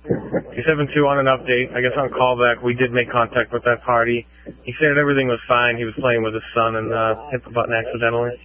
272 on an update. I guess on callback, we did make contact with that party. He said everything was fine. He was playing with his son and hit the button accidentally.